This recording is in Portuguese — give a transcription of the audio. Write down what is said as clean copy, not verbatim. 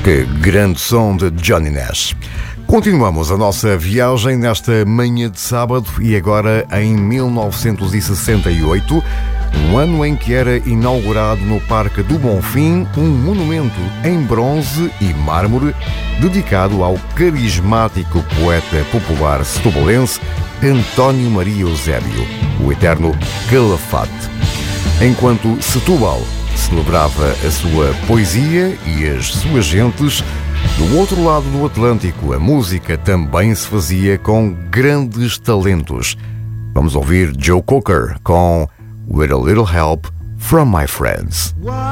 Que grande som de Johnny Nash. Continuamos a nossa viagem nesta manhã de sábado e agora em 1968, um ano em que era inaugurado no Parque do Bonfim um monumento em bronze e mármore dedicado ao carismático poeta popular setubalense António Maria Eusébio, o eterno Calafate. Enquanto Setúbal celebrava a sua poesia e as suas gentes, do outro lado do Atlântico a música também se fazia com grandes talentos. Vamos ouvir Joe Cocker com With a Little Help from My Friends.